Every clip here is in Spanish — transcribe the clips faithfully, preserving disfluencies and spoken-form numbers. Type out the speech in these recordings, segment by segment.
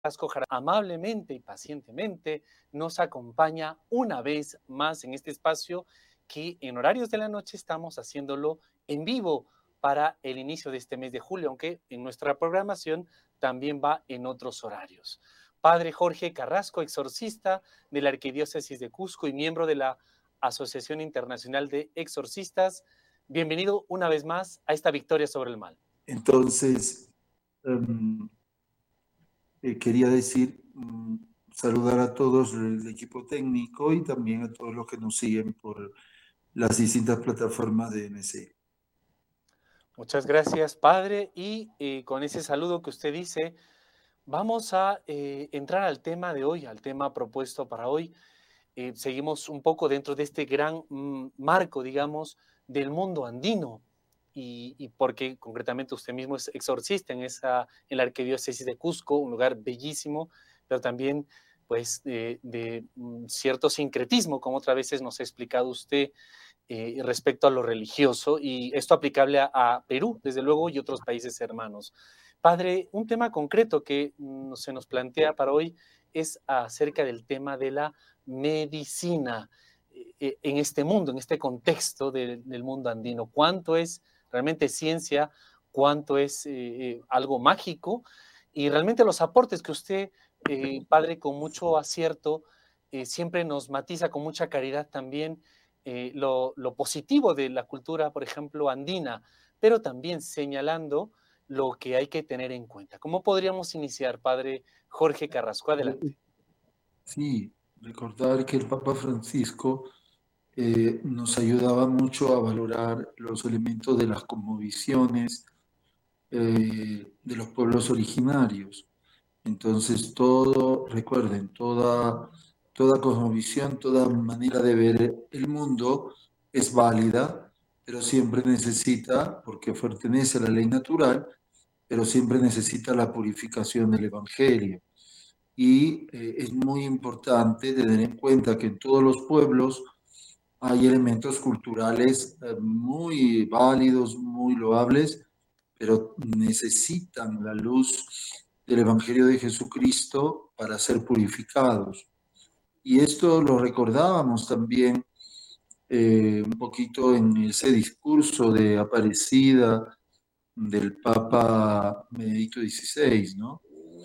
Carrasco amablemente y pacientemente nos acompaña una vez más en este espacio que en horarios de la noche estamos haciéndolo en vivo para el inicio de este mes de julio, aunque en nuestra programación también va en otros horarios. Padre Jorge Carrasco, exorcista de la Arquidiócesis de Cusco y miembro de la Asociación Internacional de Exorcistas, bienvenido una vez más a esta victoria sobre el mal. Entonces, um, eh, quería decir, um, saludar a todos el equipo técnico y también a todos los que nos siguen por las distintas plataformas de M C. Muchas gracias, Padre. Y eh, con ese saludo que usted dice, vamos a eh, entrar al tema de hoy, al tema propuesto para hoy. Eh, seguimos un poco dentro de este gran mm, marco, digamos, del mundo andino. Y, y porque concretamente usted mismo es exorcista en, esa, en la Arquidiócesis de Cusco, un lugar bellísimo, pero también pues de, de mm, cierto sincretismo, como otras veces nos ha explicado usted, eh, respecto a lo religioso, y esto aplicable a, a Perú, desde luego, y otros países hermanos. Padre, un tema concreto que mm, se nos plantea para hoy es acerca del tema de la medicina eh, en este mundo, en este contexto de, del mundo andino. ¿Cuánto es realmente ciencia? ¿Cuánto es eh, eh, algo mágico? Y realmente los aportes que usted, eh, Padre, con mucho acierto, eh, siempre nos matiza con mucha caridad también eh, lo, lo positivo de la cultura, por ejemplo, andina, pero también señalando lo que hay que tener en cuenta. ¿Cómo podríamos iniciar, Padre Jorge Carrasco? Adelante. Sí, recordar que el Papa Francisco eh, nos ayudaba mucho a valorar los elementos de las cosmovisiones eh, de los pueblos originarios. Entonces, todo, recuerden, toda, toda cosmovisión, toda manera de ver el mundo es válida, pero siempre necesita, porque pertenece a la ley natural, pero siempre necesita la purificación del Evangelio. Y eh, es muy importante tener en cuenta que en todos los pueblos hay elementos culturales eh, muy válidos, muy loables, pero necesitan la luz del Evangelio de Jesucristo para ser purificados. Y esto lo recordábamos también eh, un poquito en ese discurso de Aparecida del Papa Benedicto dieciséis, ¿no?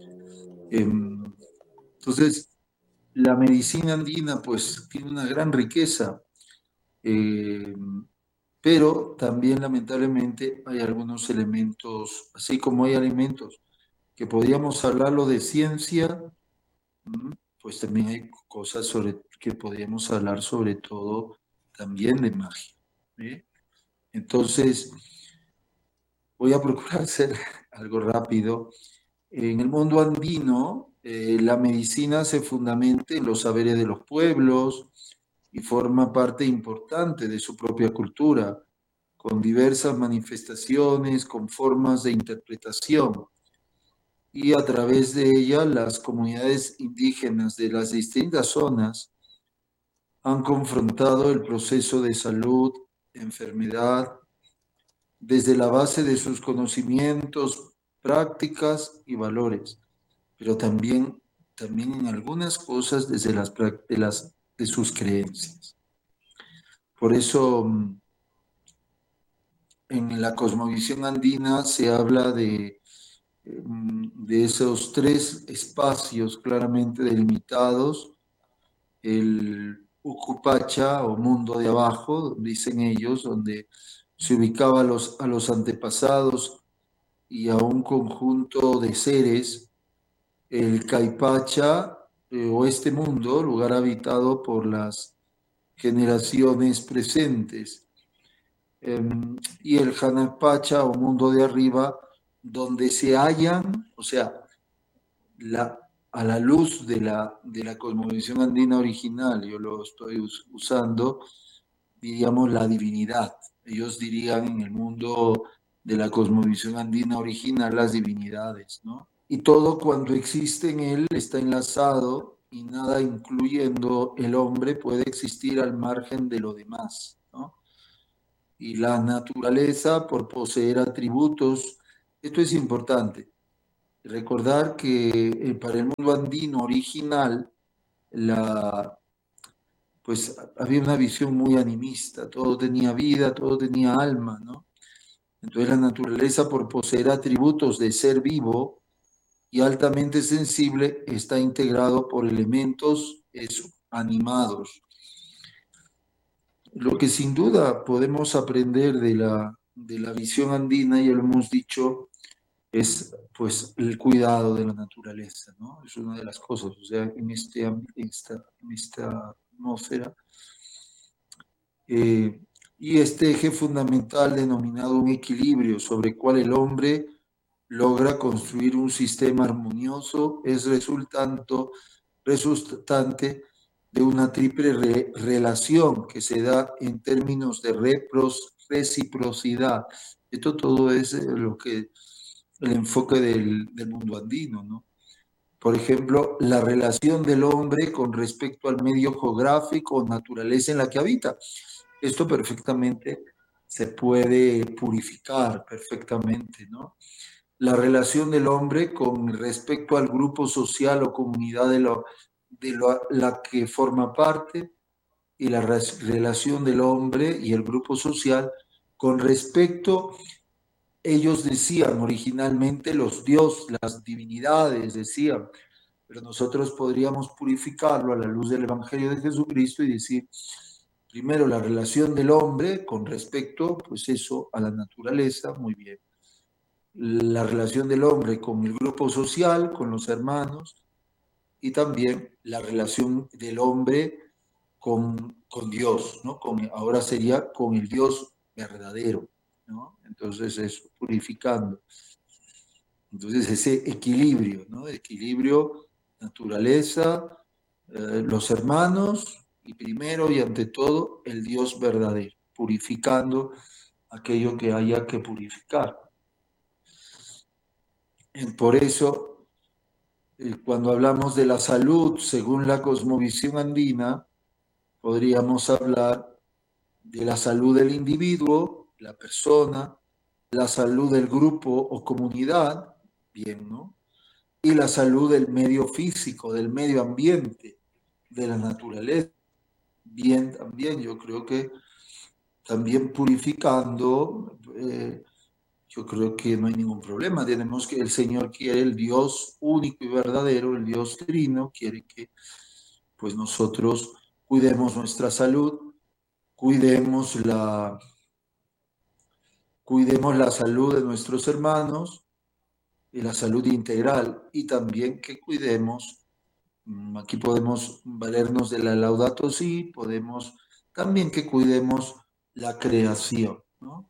Entonces, la medicina andina pues tiene una gran riqueza, eh, pero también lamentablemente hay algunos elementos, así como hay elementos que podríamos hablarlo de ciencia, pues también hay cosas sobre que podríamos hablar sobre todo también de magia. ¿Sí? Entonces, voy a procurar hacer algo rápido. En el mundo andino, eh, la medicina se fundamenta en los saberes de los pueblos y forma parte importante de su propia cultura, con diversas manifestaciones, con formas de interpretación. Y a través de ella, las comunidades indígenas de las distintas zonas han confrontado el proceso de salud, enfermedad, desde la base de sus conocimientos, prácticas y valores, pero también, también en algunas cosas desde las, de, las, de sus creencias. Por eso, en la cosmovisión andina se habla de, de esos tres espacios claramente delimitados, el Ucupacha o mundo de abajo, dicen ellos, donde se ubicaba a los, a los antepasados y a un conjunto de seres, el Caipacha eh, o este mundo, lugar habitado por las generaciones presentes, eh, y el Janapacha o mundo de arriba, donde se hallan, o sea, la, a la luz de la, de la cosmovisión andina original, yo lo estoy us, usando, diríamos, la divinidad. Ellos dirían en el mundo de la cosmovisión andina original las divinidades, ¿no? Y todo cuando existe en él está enlazado y nada, incluyendo el hombre, puede existir al margen de lo demás, ¿no? Y la naturaleza, por poseer atributos, esto es importante, Recordar que eh, para el mundo andino original, la, pues había una visión muy animista, todo tenía vida, todo tenía alma, ¿no? Entonces la naturaleza, por poseer atributos de ser vivo y altamente sensible, está integrado por elementos eso, animados. Lo que sin duda podemos aprender de la, de la visión andina, ya lo hemos dicho, es pues el cuidado de la naturaleza, ¿no? Es una de las cosas, o sea, en, este, en, esta, en esta atmósfera. Eh, y este eje fundamental denominado un equilibrio sobre el cual el hombre logra construir un sistema armonioso es resultante, resultante de una triple re, relación que se da en términos de repros, reciprocidad. Esto todo es lo que el enfoque del, del mundo andino, ¿no? Por ejemplo, la relación del hombre con respecto al medio geográfico o naturaleza en la que habita. Esto perfectamente se puede purificar perfectamente, ¿no? La relación del hombre con respecto al grupo social o comunidad de, lo, de lo, la que forma parte y la relación del hombre y el grupo social con respecto, ellos decían originalmente los dioses, las divinidades, decían, pero nosotros podríamos purificarlo a la luz del Evangelio de Jesucristo y decir, primero, la relación del hombre con respecto, pues eso, a la naturaleza, muy bien. La relación del hombre con el grupo social, con los hermanos, y también la relación del hombre con, con Dios, ¿no? Con, ahora sería con el Dios verdadero, ¿no? Entonces eso, purificando. Entonces ese equilibrio, ¿no? Equilibrio, naturaleza, eh, los hermanos y primero y ante todo el Dios verdadero, purificando aquello que haya que purificar. Por eso, eh, cuando hablamos de la salud, según la cosmovisión andina, podríamos hablar de la salud del individuo, la persona, la salud del grupo o comunidad, bien, ¿no? Y la salud del medio físico, del medio ambiente, de la naturaleza. Bien, también yo creo que también purificando, eh, yo creo que no hay ningún problema. Tenemos que el Señor quiere, el Dios único y verdadero, el Dios trino, quiere que pues nosotros cuidemos nuestra salud, cuidemos la, cuidemos la salud de nuestros hermanos y la salud integral y también que cuidemos. Aquí podemos valernos de la Laudato Si, podemos también que cuidemos la creación, ¿no?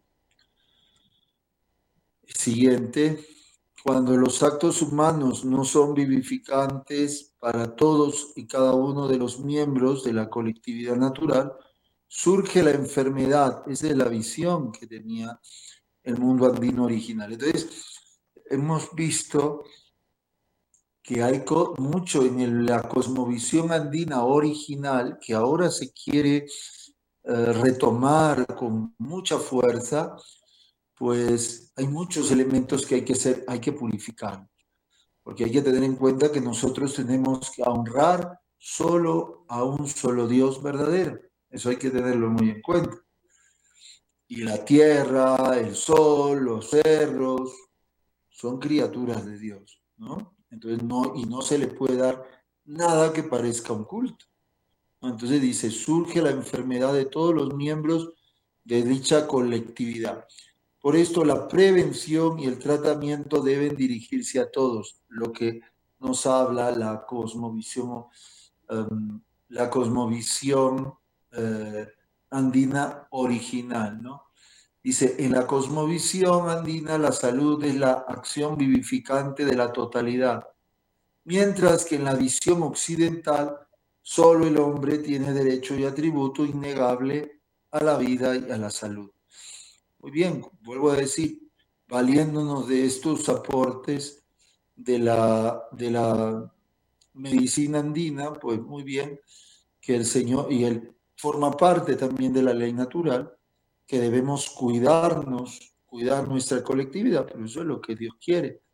Siguiente, cuando los actos humanos no son vivificantes para todos y cada uno de los miembros de la colectividad natural, surge la enfermedad. Esa es la visión que tenía el mundo andino original. Entonces, hemos visto que hay mucho en el, la cosmovisión andina original que ahora se quiere eh, retomar con mucha fuerza, pues hay muchos elementos que hay que, ser, hay que purificar, porque hay que tener en cuenta que nosotros tenemos que honrar solo a un solo Dios verdadero. Eso hay que tenerlo muy en cuenta. Y la tierra, el sol, los cerros, son criaturas de Dios, ¿no? Entonces, no, y no se le puede dar nada que parezca un culto. Entonces dice, surge la enfermedad de todos los miembros de dicha colectividad. Por esto la prevención y el tratamiento deben dirigirse a todos, lo que nos habla la cosmovisión, um, la cosmovisión uh, andina original, ¿no? Dice, en la cosmovisión andina la salud es la acción vivificante de la totalidad, mientras que en la visión occidental solo el hombre tiene derecho y atributo innegable a la vida y a la salud. Muy bien, vuelvo a decir, valiéndonos de estos aportes de la, de la medicina andina, pues muy bien, que el Señor, y él forma parte también de la ley natural, que debemos cuidarnos, cuidar nuestra colectividad, pero eso es lo que Dios quiere.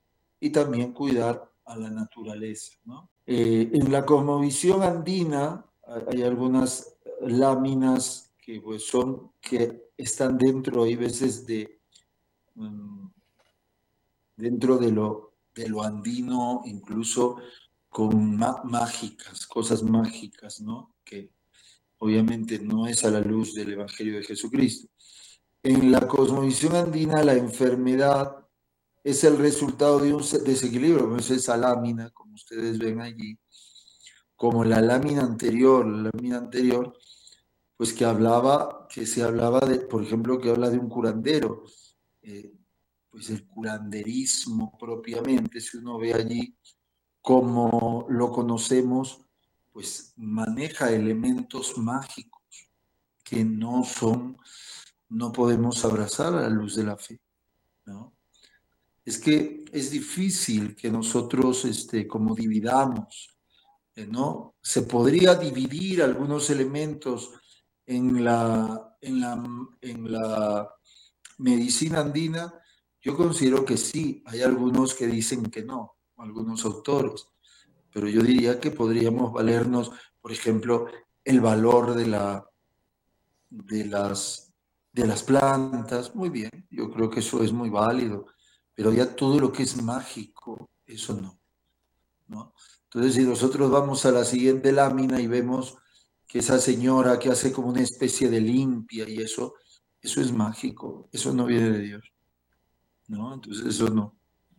y también cuidar a la naturaleza, ¿no? Eh, en la cosmovisión andina hay algunas láminas que, pues, son, que están dentro, hay veces, de, um, dentro de lo, de lo andino, incluso con mágicas, cosas mágicas, ¿no? Que obviamente no es a la luz del Evangelio de Jesucristo. En la cosmovisión andina, la enfermedad es el resultado de un desequilibrio, como es esa lámina, como ustedes ven allí, como la lámina anterior, la lámina anterior, pues que hablaba, que se hablaba de, por ejemplo, que habla de un curandero, eh, pues el curanderismo propiamente, si uno ve allí como lo conocemos, pues maneja elementos mágicos que no son, no podemos abrazar a la luz de la fe, ¿no? Es que es difícil que nosotros, este, como dividamos, eh, ¿no? Se podría dividir algunos elementos en la, en la, en la medicina andina. Yo considero que sí, hay algunos que dicen que no, algunos autores, pero yo diría que podríamos valernos, por ejemplo, el valor de, la, de, las, de las plantas. Muy bien, yo creo que eso es muy válido, pero ya todo lo que es mágico, eso no, ¿no? Entonces, si nosotros vamos a la siguiente lámina y vemos que esa señora que hace como una especie de limpia y eso, eso es mágico, eso no viene de Dios, ¿no? Entonces, eso no.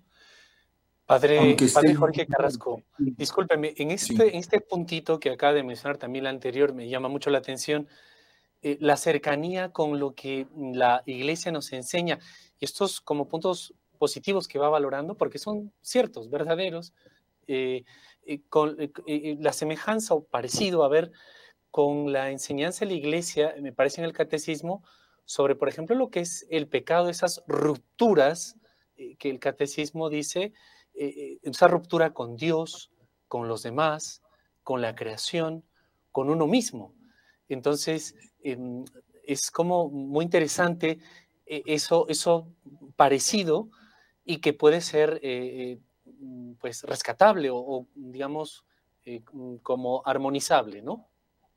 Padre, Aunque esté Padre en Jorge Carrasco, discúlpeme, en sí. este, en este puntito que acaba de mencionar también la anterior, me llama mucho la atención eh, la cercanía con lo que la iglesia nos enseña. Y estos como puntos positivos que va valorando, porque son ciertos, verdaderos, eh, eh, con eh, eh, la semejanza o parecido a ver con la enseñanza de la iglesia, me parece en el catecismo, sobre, por ejemplo, lo que es el pecado, esas rupturas eh, que el catecismo dice, eh, esa ruptura con Dios, con los demás, con la creación, con uno mismo. Entonces, eh, es como muy interesante eh, eso, eso parecido y que puede ser eh, pues rescatable o, o digamos eh, como armonizable, ¿no?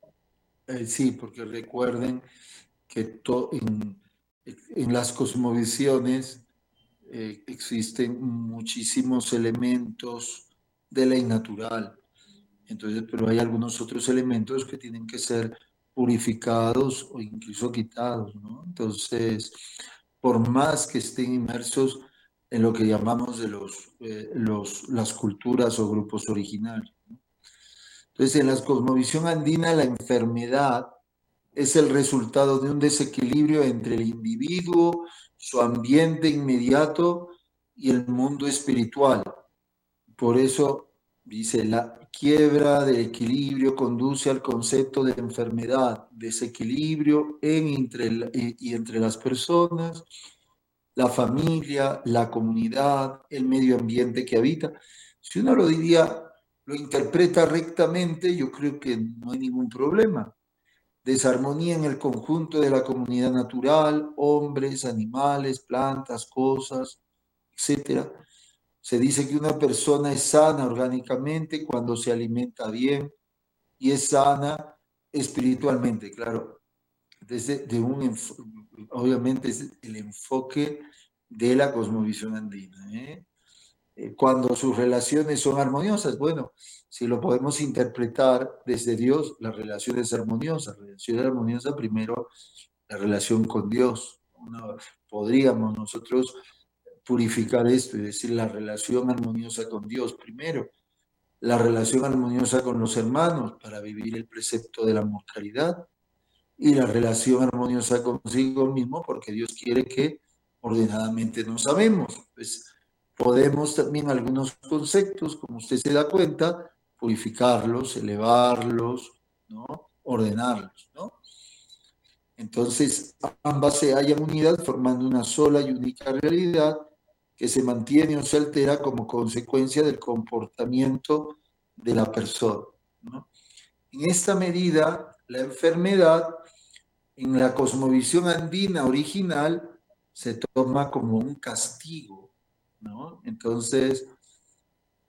Eh, sí, porque recuerden que to, en, en, las cosmovisiones eh, existen muchísimos elementos de ley natural. Entonces, pero hay algunos otros elementos que tienen que ser purificados o incluso quitados, ¿no? Entonces, por más que estén inmersos en lo que llamamos de los, eh, los, las culturas o grupos originarios, ¿no? Entonces, en la cosmovisión andina, la enfermedad es el resultado de un desequilibrio entre el individuo, su ambiente inmediato y el mundo espiritual. Por eso dice, la quiebra del equilibrio conduce al concepto de enfermedad, desequilibrio en, entre, y entre las personas, la familia, la comunidad, el medio ambiente que habita. Si uno lo diría, lo interpreta rectamente, yo creo que no hay ningún problema. Desarmonía en el conjunto de la comunidad natural, hombres, animales, plantas, cosas, etcétera. Se dice que una persona es sana orgánicamente cuando se alimenta bien y es sana espiritualmente, claro. Desde de un, obviamente es el enfoque de la cosmovisión andina, ¿eh? Cuando sus relaciones son armoniosas, bueno, si lo podemos interpretar desde Dios, la relación es armoniosa. La relación es armoniosa, primero, la relación con Dios. Una, podríamos nosotros purificar esto y decir la relación armoniosa con Dios primero, la relación armoniosa con los hermanos para vivir el precepto de la mortalidad y la relación armoniosa consigo mismo porque Dios quiere que ordenadamente nos amemos. Pues podemos también algunos conceptos, como usted se da cuenta, purificarlos, elevarlos, ¿no? Ordenarlos, ¿no? Entonces, ambas se hallan unidas formando una sola y única realidad que se mantiene o se altera como consecuencia del comportamiento de la persona, ¿no? En esta medida, la enfermedad, en la cosmovisión andina original, se toma como un castigo, ¿no? Entonces,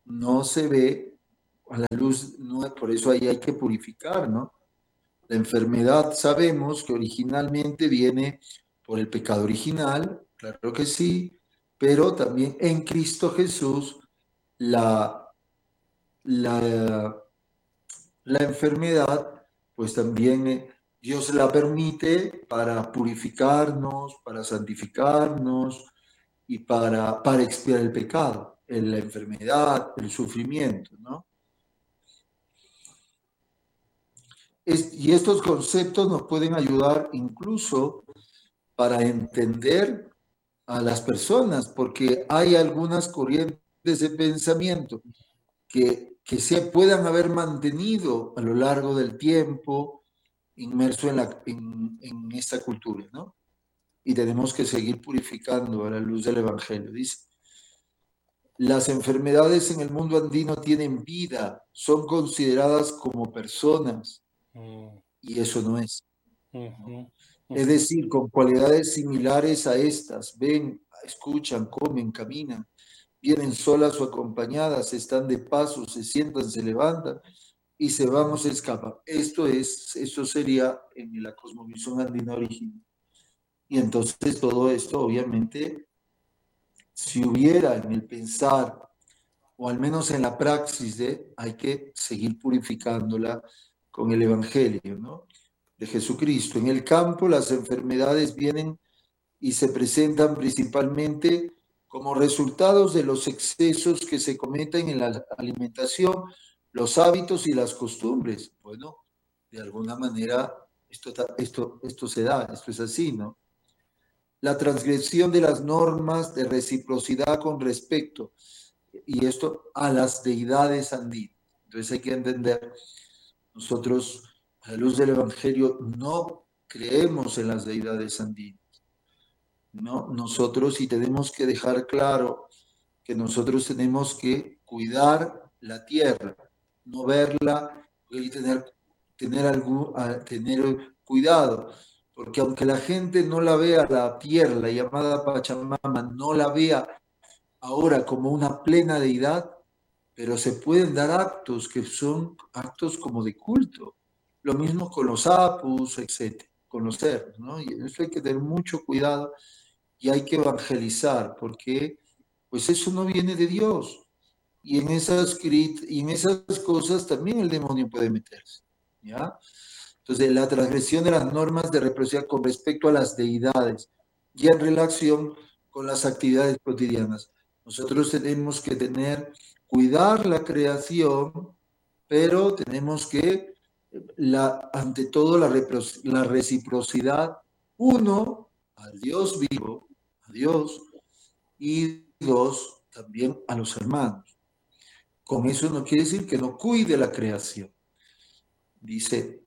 no se ve a la luz, no, por eso ahí hay que purificar, ¿no? La enfermedad sabemos que originalmente viene por el pecado original, claro que sí, pero también en Cristo Jesús la, la, la enfermedad, pues también eh, Dios la permite para purificarnos, para santificarnos y para, para expiar el pecado, la enfermedad, el sufrimiento, ¿no? Es, y estos conceptos nos pueden ayudar incluso para entender a las personas, porque hay algunas corrientes de pensamiento que, que se puedan haber mantenido a lo largo del tiempo inmerso en, la, en, en esta cultura, ¿no? Y tenemos que seguir purificando a la luz del Evangelio. Dice, las enfermedades en el mundo andino tienen vida, son consideradas como personas, Mm, y eso no es, ¿no? ujú, Es ujú. decir, con cualidades similares a estas, ven, escuchan, comen, caminan, vienen solas o acompañadas, están de paso, se sientan, se levantan y se van o se escapan. Esto es, eso sería en la cosmovisión andina original. Y entonces todo esto, obviamente, si hubiera en el pensar, o al menos en la praxis de, hay que seguir purificándola con el Evangelio, ¿no? De Jesucristo. En el campo las enfermedades vienen y se presentan principalmente como resultados de los excesos que se cometen en la alimentación, los hábitos y las costumbres. Bueno, de alguna manera esto, esto, esto se da, esto es así, ¿no? La transgresión de las normas de reciprocidad con respecto, y esto a las deidades andinas. Entonces hay que entender, nosotros a la luz del Evangelio no creemos en las deidades andinas. ¿No? Nosotros sí tenemos que dejar claro que nosotros tenemos que cuidar la tierra, no verla y tener, tener, algún, tener cuidado, porque aunque la gente no la vea, la tierra, la llamada Pachamama, no la vea ahora como una plena deidad, pero se pueden dar actos que son actos como de culto. Lo mismo con los apus, etcétera, con los cerdos, ¿no? Y eso hay que tener mucho cuidado y hay que evangelizar, porque pues eso no viene de Dios. Y en esas, y en esas cosas también el demonio puede meterse, ¿ya? Entonces, la transgresión de las normas de reproducción con respecto a las deidades y en relación con las actividades cotidianas. Nosotros tenemos que tener, cuidar la creación, pero tenemos que, la, ante todo, la, la reciprocidad, uno, al Dios vivo, a Dios, y dos, también a los hermanos. Con eso no quiere decir que no cuide la creación. Dice,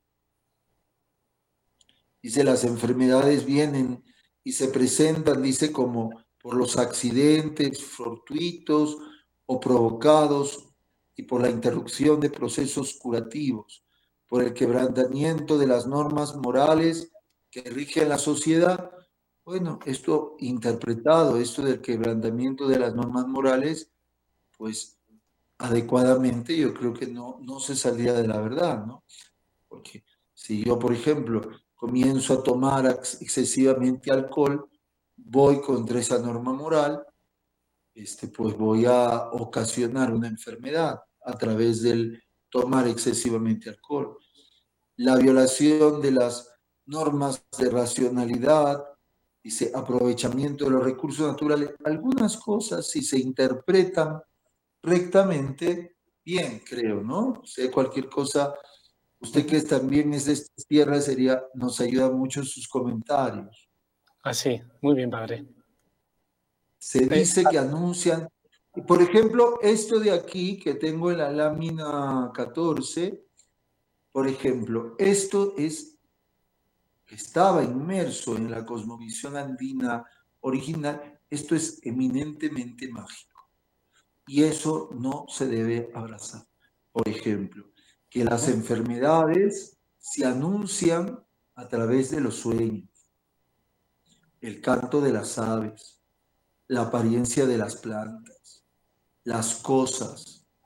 dice, las enfermedades vienen y se presentan, dice, como por los accidentes fortuitos o provocados y por la interrupción de procesos curativos, por el quebrantamiento de las normas morales que rigen la sociedad. Bueno, esto interpretado, esto del quebrantamiento de las normas morales, pues adecuadamente yo creo que no, no se saldría de la verdad, ¿no? Porque si yo, por ejemplo, comienzo a tomar excesivamente alcohol, voy contra esa norma moral, este, pues voy a ocasionar una enfermedad a través del tomar excesivamente alcohol. La violación de las normas de racionalidad, dice, aprovechamiento de los recursos naturales, algunas cosas si se interpretan rectamente, bien, creo, ¿no? O sea, cualquier cosa. Usted que también es de estas tierras, sería, nos ayuda mucho en sus comentarios. Así, muy bien, padre. Se Eh, dice que anuncian, por ejemplo, esto de aquí que tengo en la lámina catorce, por ejemplo, esto es, estaba inmerso en la cosmovisión andina original, esto es eminentemente mágico y eso no se debe abrazar. Por ejemplo, que las enfermedades se anuncian a través de los sueños, el canto de las aves, la apariencia de las plantas, las cosas.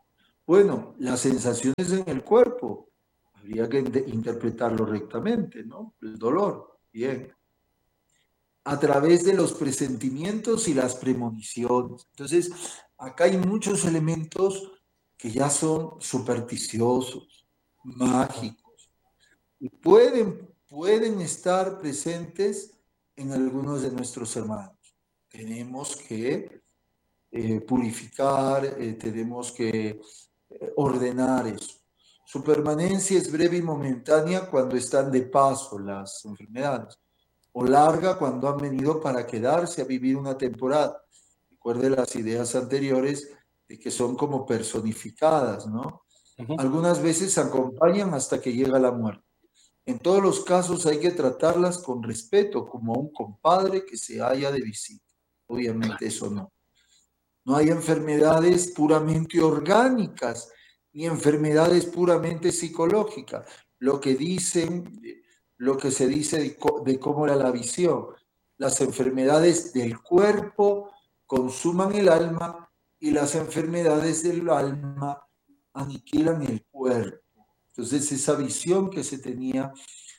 Bueno, las sensaciones en el cuerpo, habría que inde- interpretarlo rectamente, ¿no? El dolor, bien. A través de los presentimientos y las premoniciones. Entonces, acá hay muchos elementos que ya son supersticiosos, mágicos, y pueden, pueden estar presentes en algunos de nuestros hermanos. Tenemos que eh, purificar, eh, tenemos que eh, ordenar eso. Su permanencia es breve y momentánea cuando están de paso las enfermedades, o larga cuando han venido para quedarse a vivir una temporada. Recuerde las ideas anteriores de que son como personificadas, ¿no? Ujú. Algunas veces acompañan hasta que llega la muerte. En todos los casos hay que tratarlas con respeto, como a un compadre que se halla de visita. Obviamente eso no. No hay enfermedades puramente orgánicas ni enfermedades puramente psicológicas. Lo que dicen, lo que se dice de, de cómo era la visión. Las enfermedades del cuerpo consuman el alma y las enfermedades del alma aniquilan el cuerpo. Entonces esa visión que se tenía,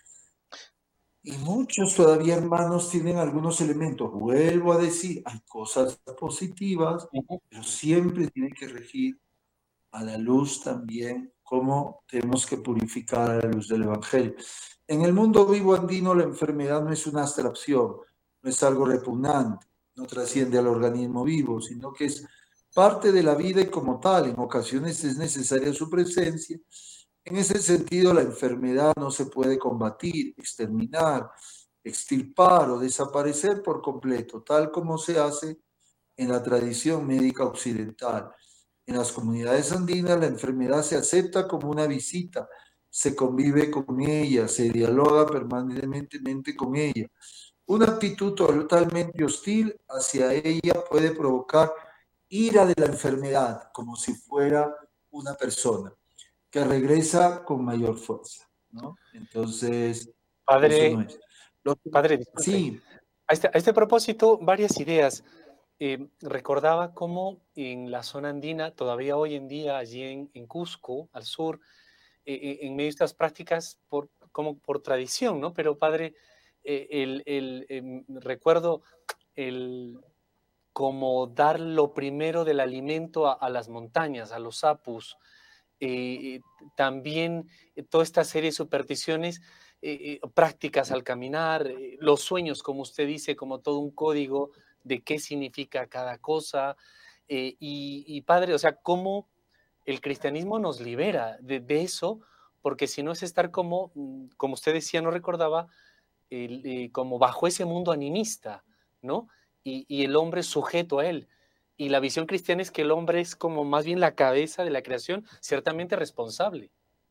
y muchos todavía hermanos tienen algunos elementos. Vuelvo a decir, hay cosas positivas, Ujú. pero siempre tiene que regir a la luz también cómo tenemos que purificar a la luz del Evangelio. En el mundo vivo andino la enfermedad no es una abstracción, no es algo repugnante, no trasciende al organismo vivo, sino que es parte de la vida y como tal, en ocasiones es necesaria su presencia. En ese sentido, la enfermedad no se puede combatir, exterminar, extirpar o desaparecer por completo, tal como se hace en la tradición médica occidental. En las comunidades andinas, la enfermedad se acepta como una visita, se convive con ella, se dialoga permanentemente con ella. Una actitud totalmente hostil hacia ella puede provocar ira de la enfermedad, como si fuera una persona que regresa con mayor fuerza, ¿no? Entonces, eso no Padre, es. Lo que- padre, disculpe. sí, A este, a este propósito, varias ideas. Eh, recordaba cómo en la zona andina, todavía hoy en día, allí en, en Cusco, al sur, eh, eh, en medio de estas prácticas, por, como por tradición, ¿no? Pero padre, eh, el, el, em, recuerdo el como dar lo primero del alimento a, a las montañas, a los apus, eh, también eh, toda esta serie de supersticiones, eh, eh, prácticas al caminar, eh, los sueños, como usted dice, como todo un código de qué significa cada cosa. eh, y, y, padre, o sea, cómo el cristianismo nos libera de, de eso, porque si no es estar como, mm, como usted decía, no recordaba, el, eh, como bajo ese mundo animista, ¿no? Y, y el hombre sujeto a él. Y la visión cristiana es que el hombre es como más bien la cabeza de la creación, ciertamente responsable.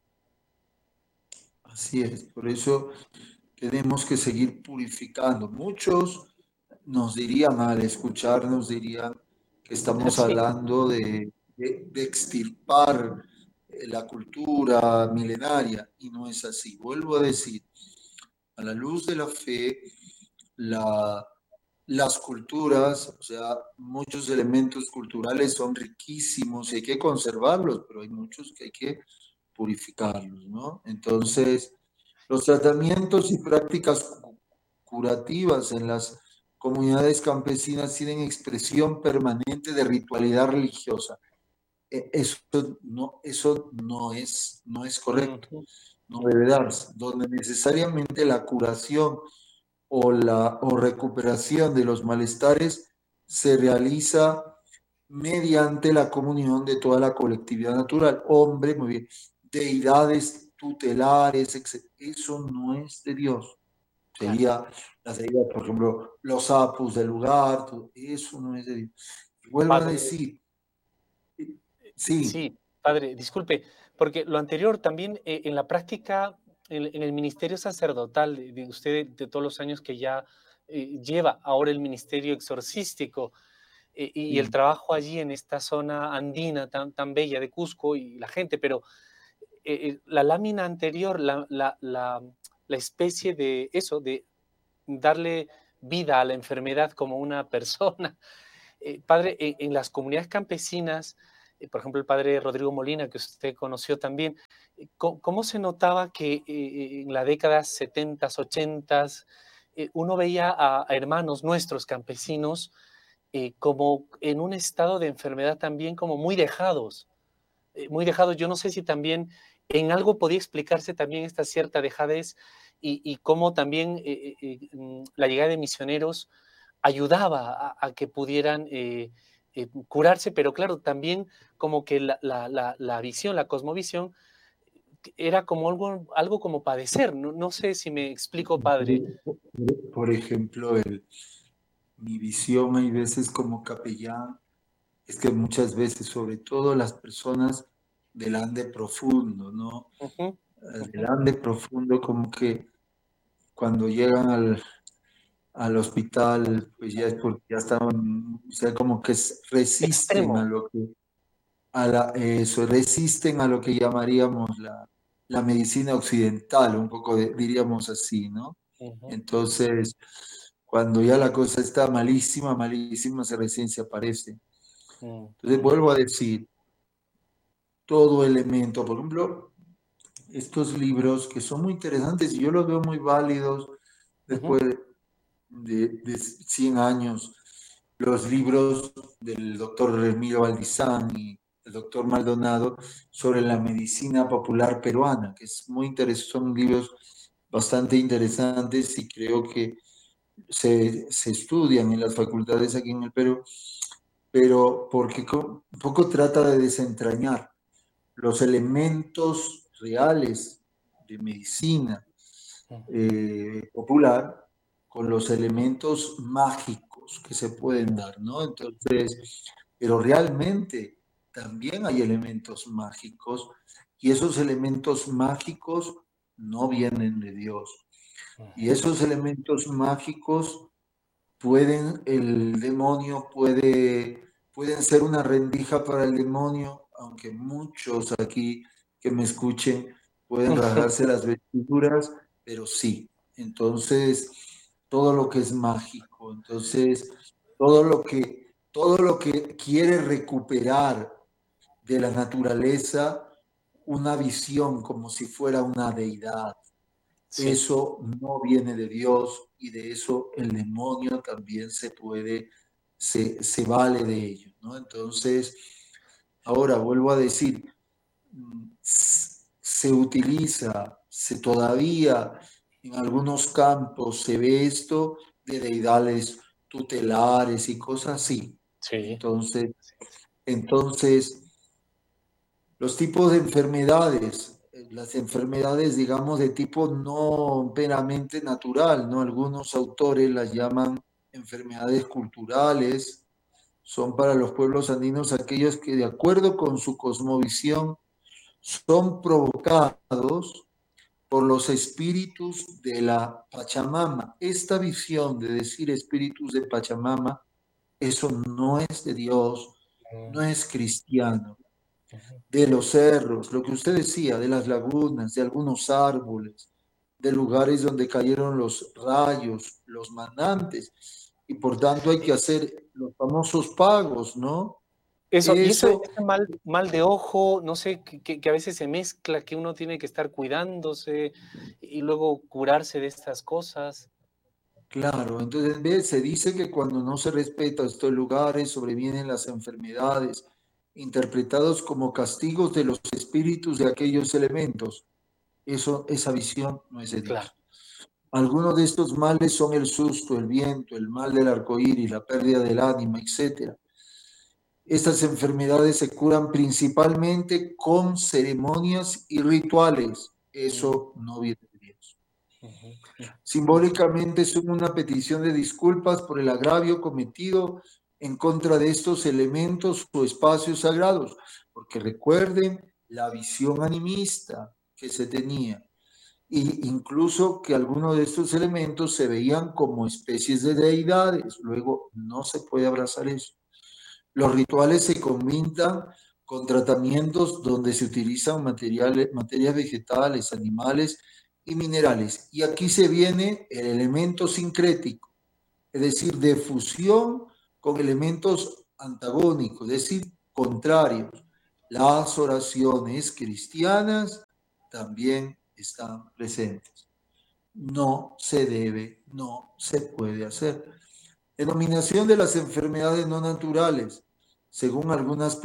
así es. Por eso tenemos que seguir purificando. Muchos nos dirían al escucharnos, dirían que estamos Sí, hablando de, de, de extirpar eh, la cultura milenaria y no es así. Vuelvo a decir, a la luz de la fe, la, las culturas, o sea, muchos elementos culturales son riquísimos y hay que conservarlos, pero hay muchos que hay que purificarlos, ¿no? Entonces, los tratamientos y prácticas curativas en las comunidades campesinas tienen expresión permanente de ritualidad religiosa. E- Eso no, eso no es, no es correcto, ujú, no debe darse, donde necesariamente la curación o la o recuperación de los malestares se realiza mediante la comunión de toda la colectividad natural. Hombre, muy bien, deidades tutelares, etcétera. Eso no es de Dios. claro. Sería las deidades, por ejemplo, los apus del lugar, todo, eso no es de Dios. Vuelvo a Padre, decir, eh, sí, sí, padre, disculpe, porque lo anterior también eh, en la práctica, en, en el ministerio sacerdotal de, de usted, de todos los años que ya eh, lleva ahora el ministerio exorcístico, eh, y el sí, trabajo allí en esta zona andina tan, tan bella de Cusco y la gente, pero eh, eh, la lámina anterior, la, la, la, la especie de eso, de darle vida a la enfermedad como una persona. Eh, padre, en, en las comunidades campesinas, eh, por ejemplo, el padre Rodrigo Molina, que usted conoció también, eh, ¿cómo, cómo se notaba que eh, en la década setenta, ochenta, eh, uno veía a, a hermanos nuestros campesinos eh, como en un estado de enfermedad también como muy dejados, eh, muy dejados. Yo no sé si también en algo podía explicarse también esta cierta dejadez y, y cómo también eh, eh, eh, mm, la llegada de misioneros ayudaba a, a que pudieran eh, eh, curarse, pero claro, también como que la, la, la, la visión, la cosmovisión, era como algo, algo como padecer. No, no sé si me explico, padre. Por ejemplo, el, mi visión hay veces como capellán es que muchas veces, sobre todo las personas del ande profundo, ¿no? Ujú, Del ujú. ande profundo, como que cuando llegan al, al hospital, pues ya es porque ya estaban, o sea, como que s- resisten a Extremo. lo que, a la, eso, resisten a lo que llamaríamos la, la medicina occidental, un poco de- diríamos así, ¿no? Ujú, Entonces, cuando ya la cosa está malísima, malísima, se recién se aparece. mm, Entonces, mm, vuelvo a decir, todo elemento, por ejemplo, estos libros que son muy interesantes y yo los veo muy válidos ujú, después de, de cien años, los libros del doctor Remiro Valdizán y el doctor Maldonado sobre la medicina popular peruana, que es muy interesante, son libros bastante interesantes y creo que se, se estudian en las facultades aquí en el Perú, pero porque co- un poco trata de desentrañar los elementos reales de medicina mm. eh, popular con los elementos mágicos que se pueden dar, ¿no? Entonces, pero realmente también hay elementos mágicos y esos elementos mágicos no vienen de Dios. Y Ujú, esos elementos mágicos pueden, el demonio puede, pueden ser una rendija para el demonio, aunque muchos aquí que me escuchen pueden rasgarse las vestiduras, pero sí. Entonces, todo lo que es mágico, entonces, todo lo que, todo lo que quiere recuperar de la naturaleza una visión como si fuera una deidad, sí, eso no viene de Dios y de eso el demonio también se puede, se, se vale de ello, ¿no? Entonces, ahora vuelvo a decir, mm, se utiliza, se todavía en algunos campos se ve esto de deidades tutelares y cosas así. sí. Entonces, entonces los tipos de enfermedades, eh, las enfermedades, digamos, de tipo no meramente natural, ¿no? Algunos autores las llaman enfermedades culturales, son para los pueblos andinos aquellos que de acuerdo con su cosmovisión son provocados por los espíritus de la Pachamama. Esta visión de decir espíritus de Pachamama, eso no es de Dios, Mm, no es cristiano ujú. de los cerros, lo que usted decía, de las lagunas, de algunos árboles, de lugares donde cayeron los rayos, los manantes, y por tanto hay que hacer los famosos pagos, ¿no? Eso, y eso, Eso, ese mal, mal de ojo, no sé, que, que- que a veces se mezcla, que uno tiene que estar cuidándose y luego curarse de estas cosas. claro, entonces ve, se dice que cuando no se respeta estos lugares sobrevienen las enfermedades, interpretados como castigos de los espíritus de aquellos elementos. Eso, esa visión no es de Claro. Dios. Algunos de estos males son el susto, el viento, el mal del arco iris, la pérdida del ánima, etcétera. Estas enfermedades se curan principalmente con ceremonias y rituales. Mm, Eso no viene de Dios. ujú, ujú, Simbólicamente son una petición de disculpas por el agravio cometido en contra de estos elementos o espacios sagrados, porque recuerden la visión animista que se tenía y incluso que algunos de estos elementos se veían como especies de deidades. Luego no se puede abrazar eso. Los rituales se combinan con tratamientos donde se utilizan materiales, materias vegetales, animales y minerales. Y aquí se viene el elemento sincrético, es decir, de fusión con elementos antagónicos, es decir, contrarios. las oraciones cristianas también están presentes. No se debe, no se puede hacer. Denominación de las enfermedades no naturales, según algunas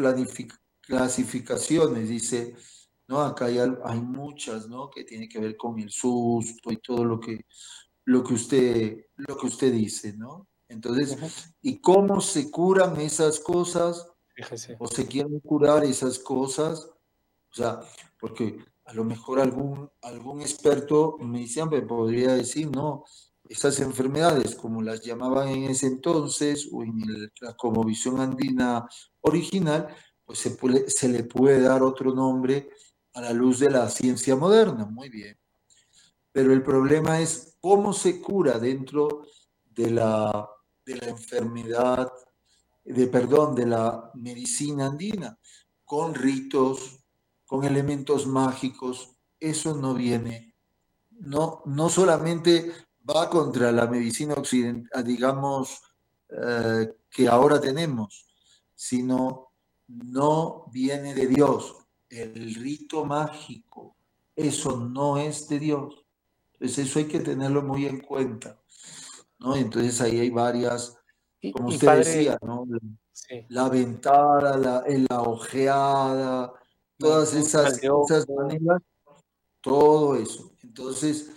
clasificaciones, dice, ¿no? Acá hay, hay muchas, ¿no? Que tiene que ver con el susto y todo lo que, lo que usted, lo que usted dice, ¿no? Entonces, Ujú. ¿y cómo se curan esas cosas? Fíjese. ¿O se quieren curar esas cosas? O sea, porque a lo mejor algún, algún experto medicina me podría decir, no, esas enfermedades, como las llamaban en ese entonces, o en el- la cosmovisión andina original, pues se, puede, se le puede dar otro nombre a la luz de la ciencia moderna, muy bien. Pero el problema es cómo se cura dentro de la, de la enfermedad, de, perdón, de la medicina andina, con ritos, con elementos mágicos. Eso no viene, no, no solamente va contra la medicina occidental, digamos, eh, que ahora tenemos, sino no viene de Dios. El rito mágico, eso no es de Dios. Entonces eso hay que tenerlo muy en cuenta, ¿no? Entonces ahí hay varias, Y, como y usted padre, decía, ¿no? sí, La ventada, la, la ojeada, no, todas un mal esas, de esas ojo, maneras, todo eso. Entonces,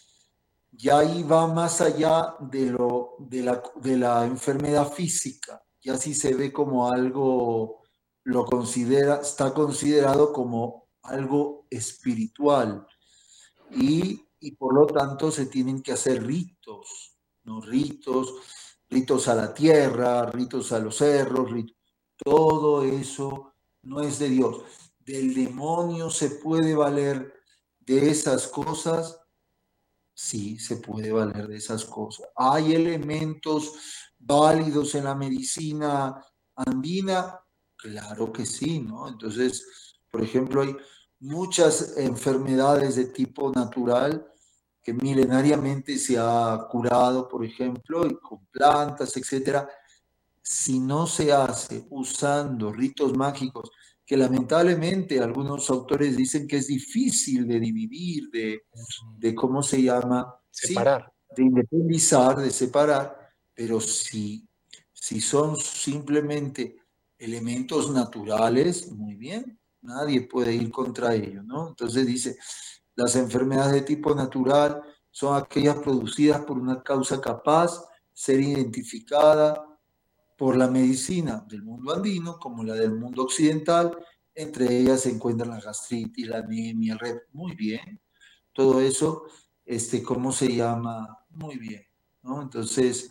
ya ahí va más allá de, lo, de, la, de la enfermedad física, ya sí se ve como algo, lo considera, está considerado como algo espiritual y, y por lo tanto se tienen que hacer ritos, ¿no? Ritos, ritos a la tierra, ritos a los cerros, ritos, todo eso no es de Dios. Del demonio se puede valer de esas cosas, sí, se puede valer de esas cosas. Hay elementos válidos en la medicina andina, claro que sí, ¿no? Entonces, por ejemplo, hay muchas enfermedades de tipo natural que milenariamente se ha curado, por ejemplo, y con plantas, etcétera. Si no se hace usando ritos mágicos, que lamentablemente algunos autores dicen que es difícil de dividir, de, de cómo se llama, sí, separar. de independizar, de separar, pero si, si son simplemente elementos naturales, muy bien, nadie puede ir contra ello, ¿no? Entonces dice, las enfermedades de tipo natural son aquellas producidas por una causa capaz de ser identificada por la medicina del mundo andino como la del mundo occidental. Entre ellas se encuentran la gastritis, la anemia, el red. Muy bien. Todo eso, este, ¿cómo se llama? Muy bien, ¿no? Entonces,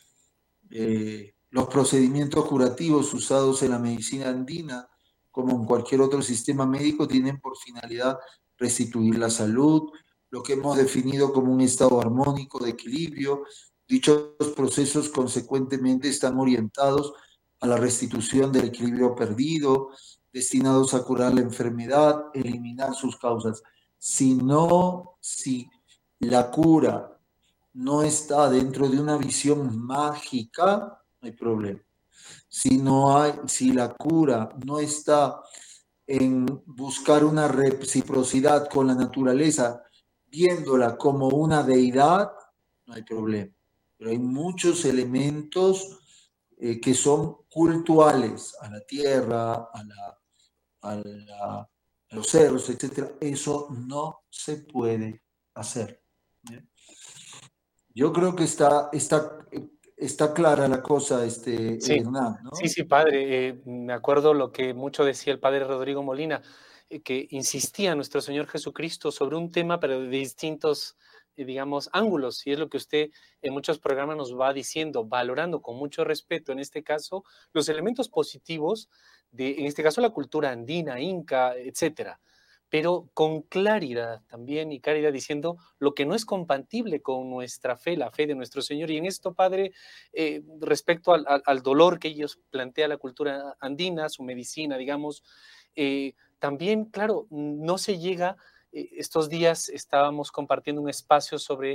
eh, los procedimientos curativos usados en la medicina andina, como en cualquier otro sistema médico, tienen por finalidad restituir la salud, lo que hemos definido como un estado armónico de equilibrio. Dichos procesos consecuentemente están orientados a la restitución del equilibrio perdido, destinados a curar la enfermedad, eliminar sus causas. Si no, si la cura no está dentro de una visión mágica, no hay problema. Si no hay, si la cura no está en buscar una reciprocidad con la naturaleza, viéndola como una deidad, no hay problema. Pero hay muchos elementos eh, que son cultuales a la tierra, a, la, a, la, a los cerros, etcétera. Eso no se puede hacer. ¿Bien? Yo creo que está, está, está clara la cosa, este, Sí, Hernán, sí, ¿no? sí, padre. Eh, me acuerdo lo que mucho decía el padre Rodrigo Molina, eh, que insistía nuestro Señor Jesucristo sobre un tema, pero de distintos, eh, digamos, ángulos. Y es lo que usted en muchos programas nos va diciendo, valorando con mucho respeto, en este caso, los elementos positivos de, en este caso, la cultura andina, inca, etcétera, pero con claridad también y claridad diciendo lo que no es compatible con nuestra fe, la fe de nuestro Señor. Y en esto, Padre, eh, respecto al, al, al, dolor que ellos plantea la cultura andina, su medicina, digamos, eh, también, claro, no se llega, eh, estos días estábamos compartiendo un espacio sobre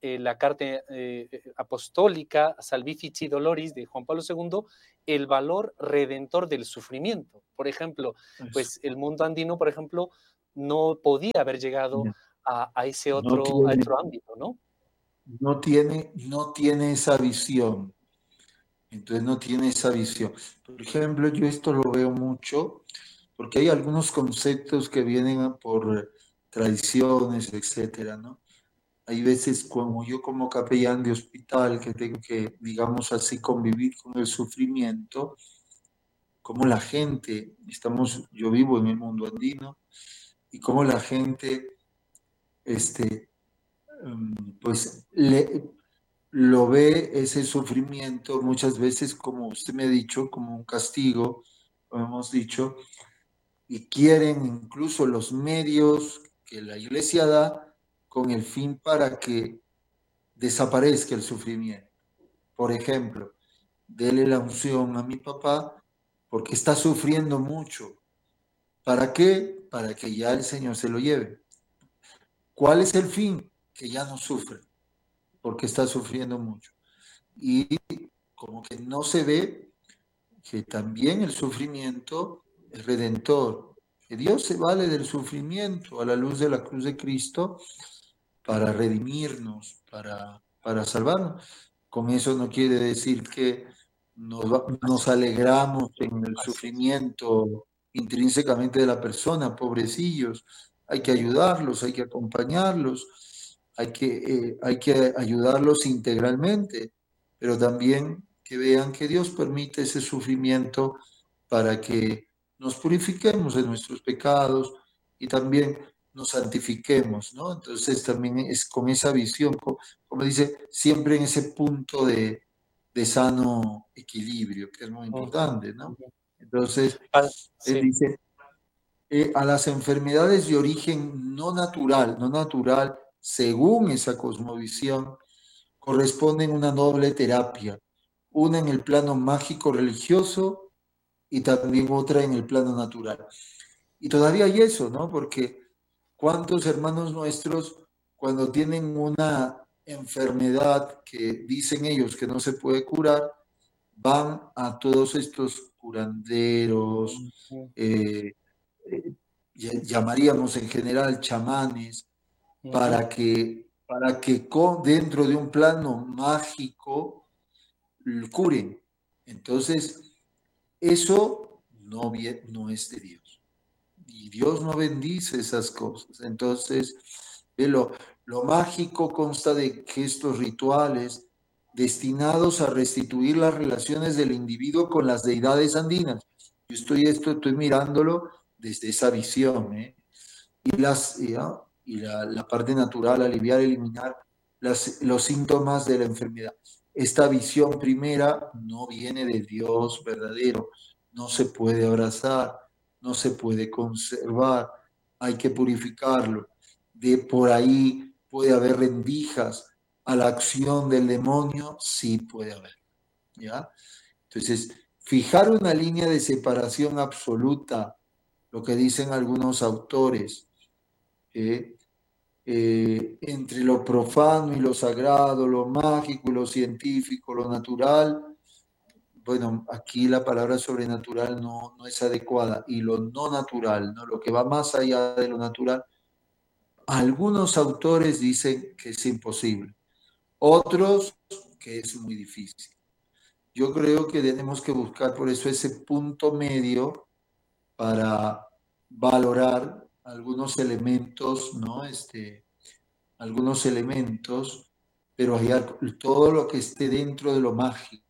eh, la carta eh, apostólica Salvifici Doloris de Juan Pablo segundo, el valor redentor del sufrimiento. Por ejemplo, Eso. pues el mundo andino, por ejemplo, no podía haber llegado a, a ese No otro, a tiene, otro ámbito, ¿no? no tiene, no tiene esa visión. Entonces no tiene esa visión. Por ejemplo, yo esto lo veo mucho porque hay algunos conceptos que vienen por tradiciones, etcétera, ¿no? Hay veces como yo como capellán de hospital que tengo que, digamos así, convivir con el sufrimiento, como la gente, estamos, yo vivo en el mundo andino, y como la gente, este, pues le, lo ve ese sufrimiento muchas veces, como usted me ha dicho, como un castigo, como hemos dicho, y quieren incluso los medios que la iglesia da con el fin para que desaparezca el sufrimiento. Por ejemplo, dele la unción a mi papá porque está sufriendo mucho. ¿Para qué? Para que ya el Señor se lo lleve. ¿Cuál es el fin? Que ya no sufre, porque está sufriendo mucho. Y como que no se ve que también el sufrimiento es redentor, que Dios se vale del sufrimiento a la luz de la cruz de Cristo para redimirnos, para, para salvarnos. Con eso no quiere decir que nos, nos alegramos en el Así es. sufrimiento intrínsecamente de la persona, pobrecillos. Hay que ayudarlos, hay que acompañarlos, hay que, eh, hay que ayudarlos integralmente, pero también que vean que Dios permite ese sufrimiento para que nos purifiquemos de nuestros pecados y también nos santifiquemos, ¿no? Entonces también es con esa visión, como, como dice, siempre en ese punto de, de sano equilibrio, que es muy Ujú, importante, ¿no? ujú. Entonces, Ah, él sí. dice, eh, a las enfermedades de origen no natural, no natural, según esa cosmovisión, corresponden una doble terapia, una en el plano mágico religioso y también otra en el plano natural. Y todavía hay eso, ¿no? Porque cuántos hermanos nuestros, cuando tienen una enfermedad que dicen ellos que no se puede curar, van a todos estos curanderos, Ujú, eh, eh, llamaríamos en general chamanes, ujú. para que, para que con, dentro de un plano mágico curen. Entonces, eso no, no es de Dios. Y Dios no bendice esas cosas. Entonces, lo, lo mágico consta de gestos rituales destinados a restituir las relaciones del individuo con las deidades andinas. Yo estoy esto, estoy mirándolo desde esa visión, ¿eh? Y, las, ¿ya? y la, la, parte natural, aliviar, eliminar las, los síntomas de la enfermedad. Esta visión primera no viene de Dios verdadero, no se puede abrazar, no se puede conservar, hay que purificarlo. De por ahí puede haber rendijas a la acción del demonio, sí puede haber, ¿ya? Entonces, fijar una línea de separación absoluta, lo que dicen algunos autores, eh, eh, entre lo profano y lo sagrado, lo mágico y lo científico, lo natural. Bueno, aquí la palabra sobrenatural no, no es adecuada. Y lo no natural, ¿no? Lo que va más allá de lo natural. Algunos autores dicen que es imposible, otros que es muy difícil. Yo creo que tenemos que buscar por eso ese punto medio para valorar algunos elementos, ¿no? Este, algunos elementos, pero hay todo lo que esté dentro de lo mágico,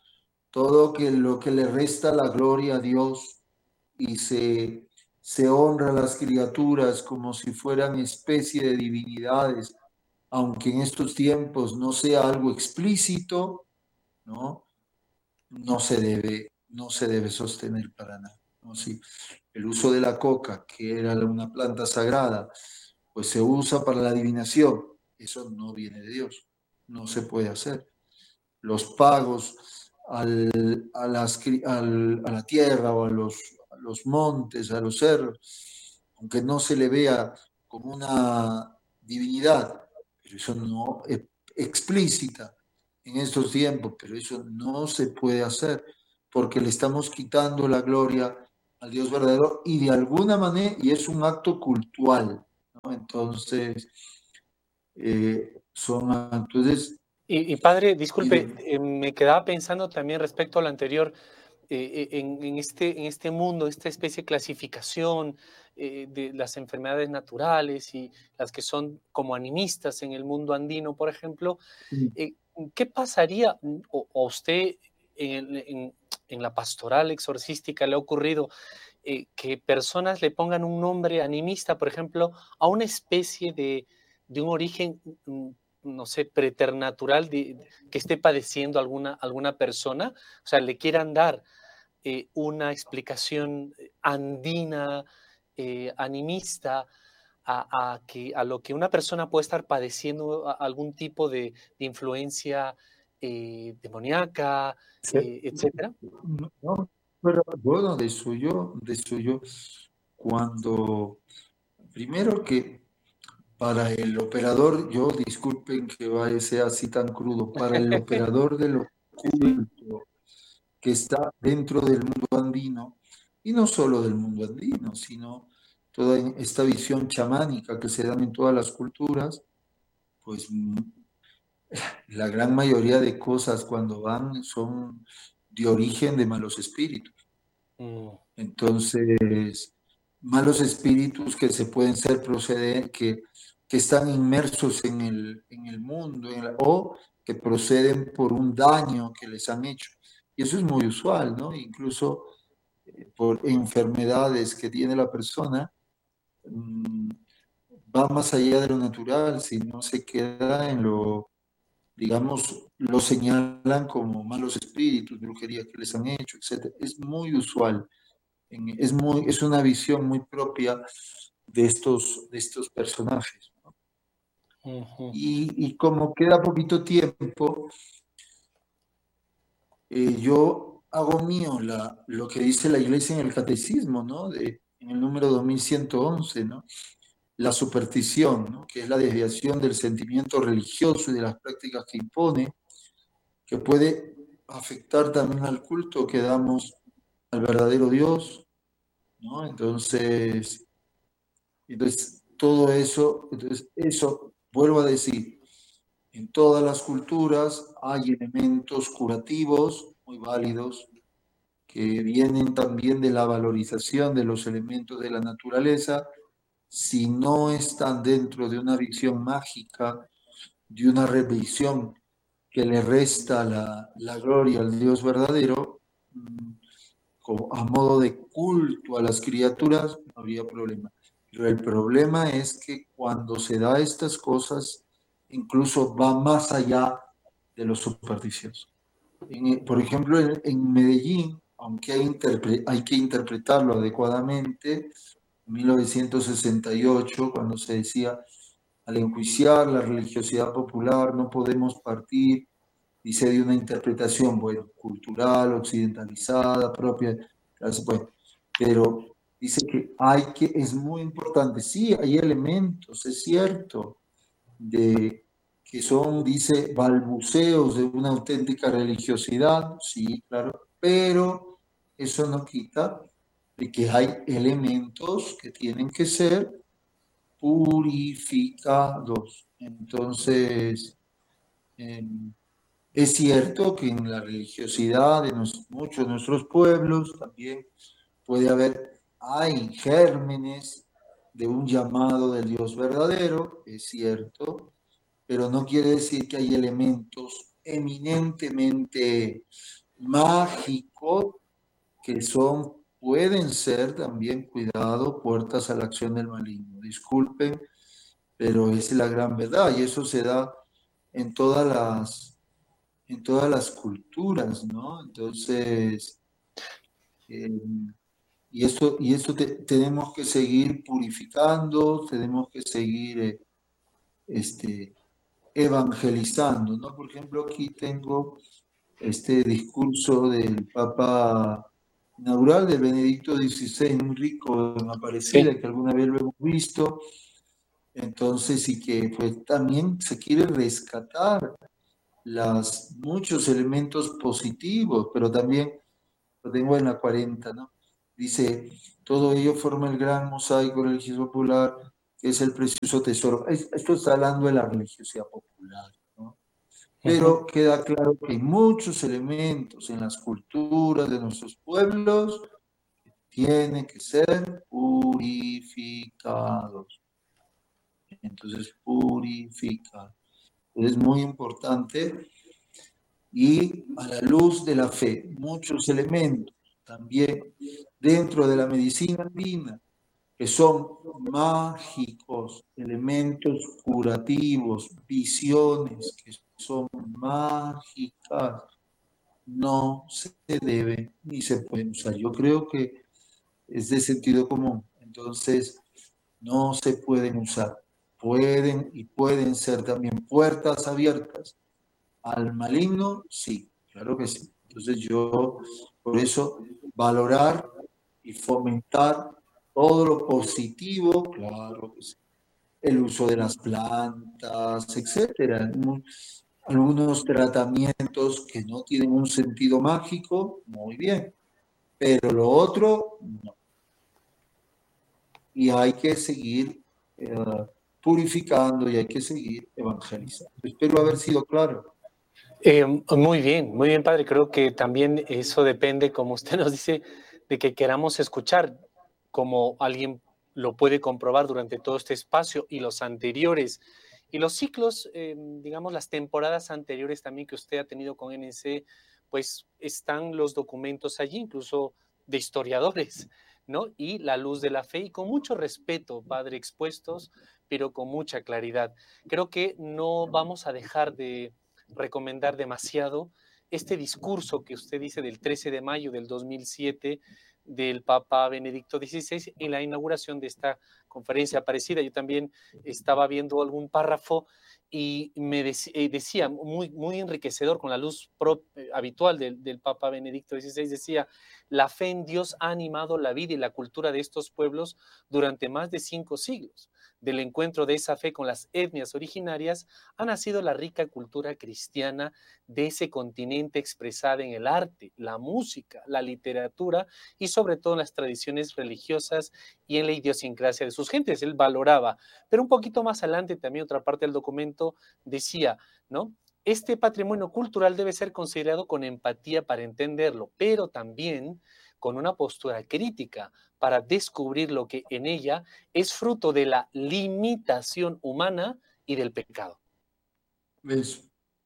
todo que, lo que le resta la gloria a Dios y se, se honra a las criaturas como si fueran especie de divinidades, aunque en estos tiempos no sea algo explícito, ¿no? No se debe, no se debe sostener para nada, ¿no? Sí, el uso de la coca, que era una planta sagrada, pues se usa para la adivinación. Eso no viene de Dios, no se puede hacer. Los pagos al, a, las, al, a la tierra o a los, a los montes, a los cerros, aunque no se le vea como una divinidad, pero eso no, explícita en estos tiempos, pero eso no se puede hacer porque le estamos quitando la gloria al Dios verdadero y de alguna manera, y es un acto cultural, ¿no? Entonces, eh, son, entonces, Y, y padre, y disculpe, de, eh, me quedaba pensando también respecto a lo anterior, eh, eh, en, en este, en este mundo, esta especie de clasificación eh, de las enfermedades naturales y las que son como animistas en el mundo andino, por ejemplo, eh, ¿qué pasaría, mm, o, o a usted en, en- en la pastoral exorcística le ha ocurrido eh, que personas le pongan un nombre animista, por ejemplo, a una especie de, de un origen, mm, no sé, preternatural de- que esté padeciendo alguna, alguna persona? O sea, le quieran dar eh, una explicación andina, eh, animista, a, a que, a lo que una persona puede estar padeciendo a- algún tipo de, de influencia eh, demoníaca, eh, etcétera. no, no, pero bueno, de suyo, de suyo, cuando, primero que para el operador, yo disculpen que vaya, sea así tan crudo, para el operador del Sí, sí. oculto que está dentro del mundo andino, y no solo del mundo andino, sino toda esta visión chamánica que se dan en todas las culturas, pues mm, la gran mayoría de cosas cuando van son de origen de malos espíritus. Mm, Entonces, malos espíritus que se pueden ser proceder, que, que están inmersos en el, en el mundo en la- o que proceden por un daño que les han hecho. Y eso es muy usual, ¿no? Incluso eh, por enfermedades que tiene la persona, mm, va más allá de lo natural, si no se queda en lo, digamos, lo señalan como malos espíritus, brujería que les han hecho, etcétera. Es muy usual. En- es, muy, es una visión muy propia de estos, de estos personajes. ujú. Y, y como queda poquito tiempo, eh, yo hago mío la, lo que dice la iglesia en el catecismo, ¿no? De, en el número dos mil ciento once, ¿no? La superstición, ¿no? Que es la desviación del sentimiento religioso y de las prácticas que impone, que puede afectar también al culto que damos al verdadero Dios, ¿no? Entonces, entonces todo eso, entonces eso, vuelvo a decir, en todas las culturas hay elementos curativos muy válidos que vienen también de la valorización de los elementos de la naturaleza, si no están dentro de una visión mágica, de una revisión que le resta la, la gloria al Dios verdadero, mm, como a modo de culto a las criaturas, no habría problema. Pero el problema es que cuando se da estas cosas, incluso va más allá de lo supersticioso. En- por ejemplo, en, en Medellín, aunque hay, interpre- hay que interpretarlo adecuadamente, en mil novecientos sesenta y ocho, cuando se decía, al enjuiciar la religiosidad popular, no podemos partir, dice, de una interpretación, bueno, cultural, occidentalizada, propia, bueno, pero dice que hay que, es muy importante, sí, hay elementos, es cierto, de que son, dice, balbuceos de una auténtica religiosidad, sí, claro, pero eso no quita de que hay elementos que tienen que ser purificados. Entonces, eh, es cierto que en la religiosidad de nos- muchos de nuestros pueblos también puede haber, hay gérmenes de un llamado del Dios verdadero, es cierto, pero no quiere decir que hay elementos eminentemente mágicos que son, pueden ser también, cuidado, puertas a la acción del maligno. Disculpen, pero es la gran verdad y eso se da en todas las, en todas las culturas, ¿no? Entonces, eh, y esto, y esto te- tenemos que seguir purificando, tenemos que seguir eh, este, evangelizando, ¿no? Por ejemplo, aquí tengo este discurso del Papa inaugural de Benedicto dieciséis, muy rico en Aparecida, Sí. que alguna vez lo hemos visto, Entonces, y que pues también se quiere rescatar las, muchos elementos positivos, pero también lo tengo en la cuarenta, ¿no? Dice, todo ello forma el gran mosaico religioso popular, que es el precioso tesoro. Es- Esto está hablando de la religiosidad popular, ¿no? Ujú. Pero queda claro que hay muchos elementos en las culturas de nuestros pueblos que tienen que ser purificados. Entonces, purificar. Es muy importante y a la luz de la fe, muchos elementos también dentro de la medicina andina que son mágicos, elementos curativos, visiones que son mágicas, no se debe ni se pueden usar. Yo creo que es de sentido común, entonces no se pueden usar. Pueden y pueden ser también puertas abiertas al maligno, sí, claro que sí. Entonces yo, por eso, valorar y fomentar todo lo positivo, claro que sí. El uso de las plantas, etcétera. Algunos tratamientos que no tienen un sentido mágico, muy bien, pero lo otro, no. Y hay que seguir eh, purificando y hay que seguir evangelizando. Espero haber sido claro. Eh, muy bien, muy bien, padre. Creo que también eso depende, como usted nos dice, de que queramos escuchar, como alguien lo puede comprobar durante todo este espacio y los anteriores, y los ciclos, eh, digamos, las temporadas anteriores también que usted ha tenido con N C, pues están los documentos allí, incluso de historiadores, ¿no? Y la luz de la fe, y con mucho respeto, padre, expuestos, pero con mucha claridad. Creo que no vamos a dejar de recomendar demasiado este discurso que usted dice del trece de mayo del dos mil siete del Papa Benedicto dieciséis en la inauguración de esta conferencia parecida. Yo también estaba viendo algún párrafo y me dec eh, decía, muy, muy enriquecedor con la luz pro, eh, habitual del, del Papa Benedicto dieciséis, decía, la fe en Dios ha animado la vida y la cultura de estos pueblos durante más de cinco siglos. Del encuentro de esa fe con las etnias originarias ha nacido la rica cultura cristiana de ese continente expresada en el arte, la música, la literatura y sobre todo en las tradiciones religiosas y en la idiosincrasia de sus gentes. Él valoraba, pero un poquito más adelante también otra parte del documento decía, ¿no? Este patrimonio cultural debe ser considerado con empatía para entenderlo, pero también con una postura crítica para descubrir lo que en ella es fruto de la limitación humana y del pecado, ¿Ves?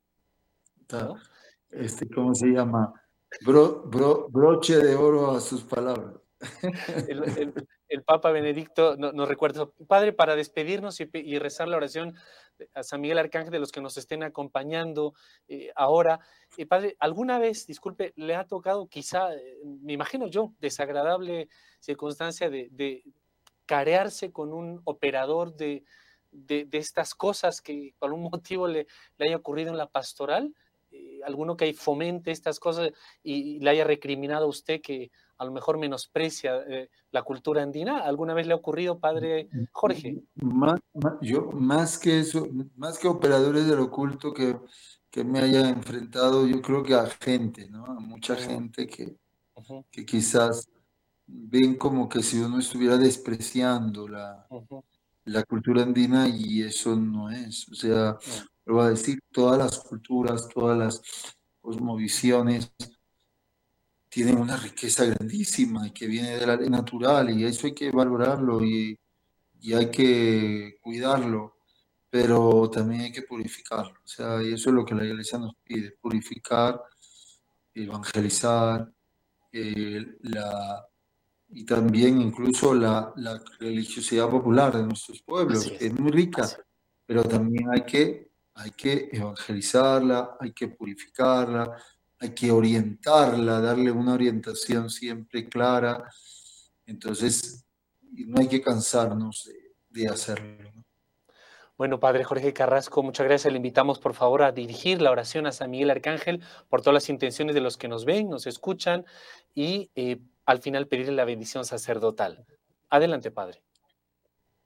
Está, ¿no? este, ¿cómo se llama? Bro, bro, broche de oro a sus palabras. El, el, el Papa Benedicto no, nos recuerda, Padre, para despedirnos y, y, rezar la oración a San Miguel Arcángel de los que nos estén acompañando eh, ahora. Eh, padre, ¿alguna vez, disculpe, le ha tocado quizá, eh, me imagino yo, desagradable circunstancia de, de carearse con un operador de, de, de, estas cosas que por algún motivo le, le haya ocurrido en la pastoral? Eh, ¿Alguno que fomente estas cosas y, y le haya recriminado a usted que a lo mejor menosprecia eh, la cultura andina? ¿Alguna vez le ha ocurrido, padre Jorge? Más, más- yo, más que eso, más que operadores del oculto que, que me haya enfrentado, yo creo que a gente, ¿no? A mucha Mm, gente que, uh -huh, que quizás ven como que si uno estuviera despreciando la, uh -huh, la cultura andina y eso no es. O sea, uh lo voy a decir, todas las culturas, todas las cosmovisiones tienen una riqueza grandísima y que viene de la ley natural y eso hay que valorarlo y, y hay que cuidarlo, pero también hay que purificarlo. O sea, y eso es lo que la iglesia nos pide, purificar, evangelizar, eh, la, y también incluso la, la religiosidad popular de nuestros pueblos, Así que es. es muy rica, pero también hay que, hay que evangelizarla, hay que purificarla, hay que orientarla, darle una orientación siempre clara. Entonces, no hay que cansarnos de, de hacerlo, ¿no? Bueno, padre Jorge Carrasco, muchas gracias. Le invitamos, por favor, a dirigir la oración a San Miguel Arcángel por todas las intenciones de los que nos ven, nos escuchan y eh, al final pedirle la bendición sacerdotal. Adelante, padre.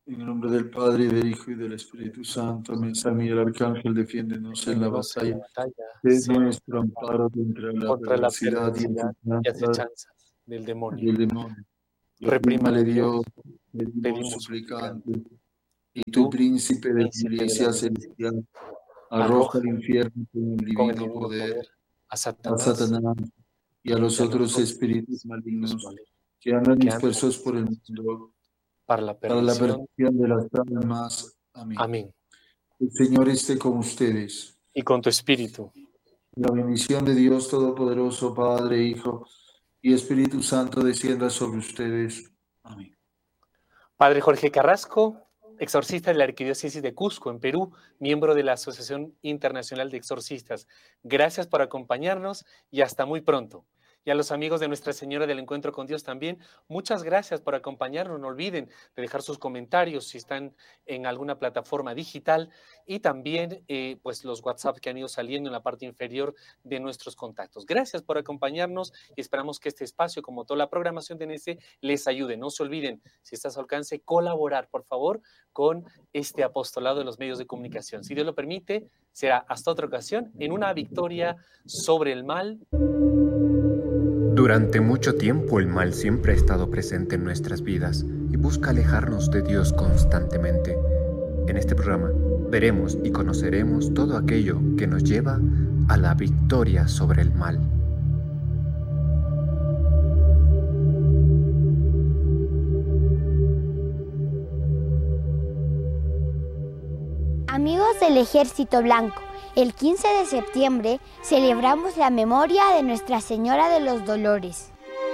En el nombre del Padre, y del Hijo, y del Espíritu Santo. Amén. San Miguel Arcángel, defiéndenos en la Defiéndenos en la batalla. batalla, Es sé nuestro nuestro amparo amparo contra la contra la perversidad y perversidad y enseñanzas acechanzas del demonio. del demonio. Reprímale Reprímale Dios, Dios, pedimos pedimos suplicante. suplicantes. Y tú, Tú, príncipe de la príncipe de la milicia milicia, celestial, arroja al arroja infierno con el con el divino divino poder poder a a Satanás Satanás y a los y a los otros otros espíritus espíritus malignos malignos que andan que andan dispersos por el mundo para la para la perdición. perdición de las almas. Amén. Amén. El Señor esté con ustedes. Y con tu espíritu. La bendición de Dios Todopoderoso, Padre, Hijo y Espíritu Santo descienda sobre ustedes. Amén. Padre Jorge Carrasco, exorcista de la Arquidiócesis de Cusco, en Perú, miembro de la Asociación Internacional de Exorcistas. Gracias por acompañarnos y hasta muy pronto. Y a los amigos de Nuestra Señora del Encuentro con Dios también, muchas gracias por acompañarnos. No olviden de dejar sus comentarios si están en alguna plataforma digital y también eh, pues los WhatsApp que han ido saliendo en la parte inferior de nuestros contactos. Gracias por acompañarnos y esperamos que este espacio, como toda la programación de N S, les ayude. No se olviden, si está a su alcance, colaborar, por favor, con este apostolado de los medios de comunicación. Si Dios lo permite, será hasta otra ocasión en una victoria sobre el mal. Durante mucho tiempo el mal siempre ha estado presente en nuestras vidas y busca alejarnos de Dios constantemente. En este programa veremos y conoceremos todo aquello que nos lleva a la victoria sobre el mal. Amigos del Ejército Blanco, el quince de septiembre celebramos la memoria de Nuestra Señora de los Dolores.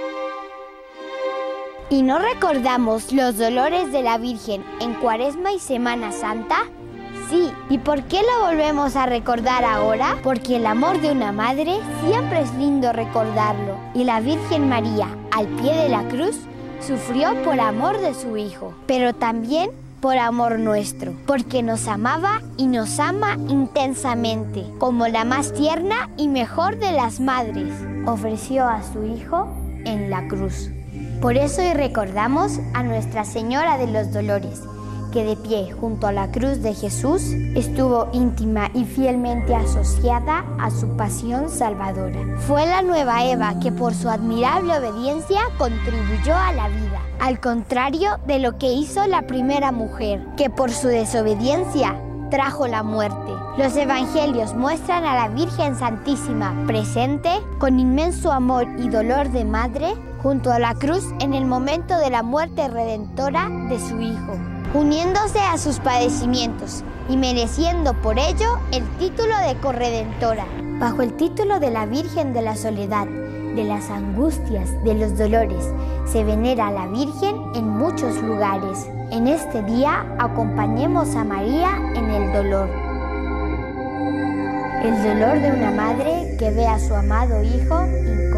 ¿Y no recordamos los dolores de la Virgen en Cuaresma y Semana Santa? Sí, ¿y por qué lo volvemos a recordar ahora? Porque el amor de una madre siempre es lindo recordarlo. Y la Virgen María, al pie de la cruz, sufrió por amor de su Hijo, pero también por amor nuestro, porque nos amaba y nos ama intensamente, como la más tierna y mejor de las madres. Ofreció a su Hijo en la cruz. Por eso hoy recordamos a Nuestra Señora de los Dolores, que de pie junto a la cruz de Jesús estuvo íntima y fielmente asociada a su pasión salvadora. Fue la nueva Eva que por su admirable obediencia contribuyó a la vida, al contrario de lo que hizo la primera mujer, que por su desobediencia trajo la muerte. Los evangelios muestran a la Virgen Santísima presente con inmenso amor y dolor de madre junto a la cruz en el momento de la muerte redentora de su Hijo, uniéndose a sus padecimientos y mereciendo por ello el título de corredentora. Bajo el título de la Virgen de la Soledad, de las angustias, de los dolores, se venera a la Virgen en muchos lugares. En este día acompañemos a María en el dolor. El dolor de una madre que ve a su amado Hijo inconsciente.